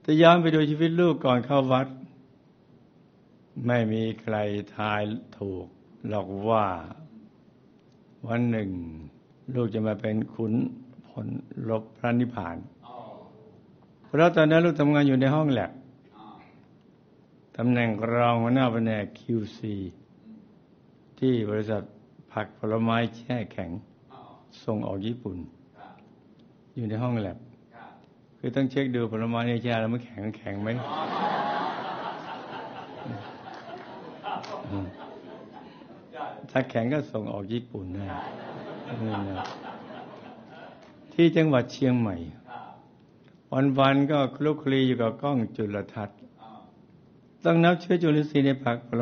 แต่ย้อนไปดูชีวิตลูกก่อนเข้าวัดไม่มีใครทายถูกหรอกว่าวันหนึ่งลูกจะมาเป็นขุนพลรบพระนิพพานเพราะตอนนั้นลูกทำงานอยู่ในห้องแลบตำแหน่งรองหัวหน้าแผนก QC ที่บริษัทผักผลไม้แช่แข็งส่งออกญี่ปุ่นอยู่ในห้องแลบคือต้องเช็คดูผลไม้ในแช่แล้วมันแข็งไหมถ้าแข็งก็ส่งออกญี่ปุ่นได้ที่จังหวัดเชียงใหม่วันๆก็คลุกคลีอยู่กับกล้องจุลทรรศน์ต้องนับเชื้อจุลินทรีย์ในผักผล